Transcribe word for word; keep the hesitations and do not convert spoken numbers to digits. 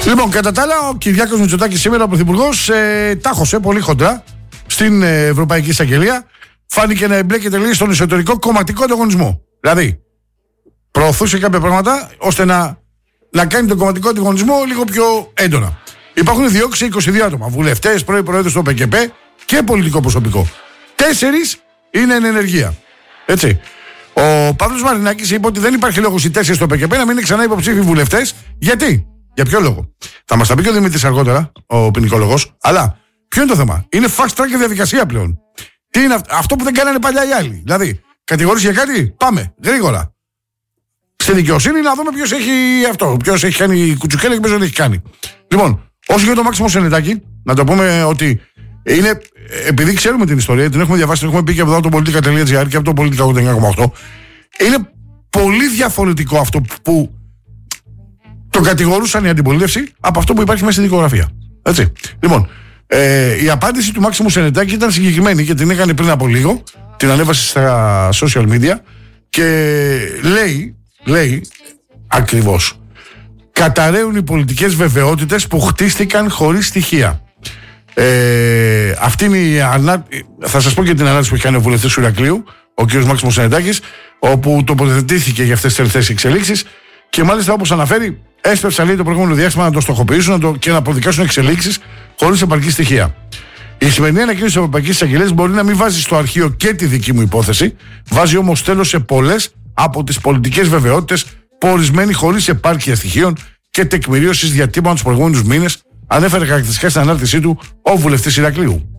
Λοιπόν, κατά τα άλλα, ο Κυριάκος Μητσοτάκης σήμερα, ο Πρωθυπουργός, ε, τάχωσε πολύ χοντρά στην ε, Ευρωπαϊκή Εισαγγελία. Φάνηκε να εμπλέκεται λίγο στον εσωτερικό κομματικό ανταγωνισμό. Δηλαδή, προωθούσε κάποια πράγματα ώστε να, να κάνει τον κομματικό ανταγωνισμό λίγο πιο έντονα. Υπάρχουν διώξεις σε είκοσι δύο άτομα. Βουλευτές, πρώην προέδρους του ΠΚΠ και πολιτικό προσωπικό. Τέσσερις είναι εν ενεργεία. Έτσι. Ο Παύλος Μαρινάκης είπε ότι δεν υπάρχει λόγος οι τέσσερις στο ΠΚΠ να μην είναι ξανά υποψήφιοι βουλευτές. Γιατί? Για ποιο λόγο? Θα μας τα πει και ο Δημήτρης αργότερα, ο ποινικολόγος. Αλλά ποιο είναι το θέμα? Είναι fast track διαδικασία πλέον. Τι είναι αυτό που δεν κάνανε παλιά οι άλλοι? Δηλαδή, κατηγορείς για κάτι, πάμε γρήγορα στη δικαιοσύνη να δούμε ποιος έχει αυτό, ποιος έχει κάνει κουτσουκέλα και ποιος δεν έχει κάνει. Λοιπόν, όσο για το Μάξιμο Σενετάκη, να το πούμε ότι είναι, επειδή ξέρουμε την ιστορία, την έχουμε διαβάσει, την έχουμε πει και από το πολιτικά τελεία τζι άρ και από το πολιτικά ογδόντα εννιά κόμμα οκτώ, είναι πολύ διαφορετικό αυτό που τον κατηγορούσαν η αντιπολίτευση από αυτό που υπάρχει μέσα στη δικογραφία. Έτσι. Λοιπόν, ε, η απάντηση του Μάξιμου Σενετάκη ήταν συγκεκριμένη και την έκανε πριν από λίγο, την ανέβασε στα social media και λέει, λέει ακριβώς, καταραίουν οι πολιτικές βεβαιότητες που χτίστηκαν χωρίς στοιχεία. Ε, αυτή είναι η ανά... Θα σας πω και την ανάρτηση που έχει κάνει ο βουλευτής του Ηρακλείου, ο κ. Μάξιμος Σενετάκης, όπου τοποθετήθηκε για αυτές τις τελευταίες εξελίξεις και μάλιστα, όπως αναφέρει, έσπευσαν λέει το προηγούμενο διάστημα να το στοχοποιήσουν να το... και να προδικάσουν εξελίξεις χωρίς επαρκή στοιχεία. Η σημερινή ανακοίνωση της Ευρωπαϊκής Εισαγγελίας μπορεί να μην βάζει στο αρχείο και τη δική μου υπόθεση, βάζει όμως τέλος σε πολλές από τις πολιτικές βεβαιότητες που ορισμένοι χωρίς επάρκεια στοιχείων και τεκμηρίωσης διατύπωσαν τους προηγούμενους μήνες, ανέφερε χαρακτηριστικά στην ανάρτησή του ο βουλευτής Ηρακλείου.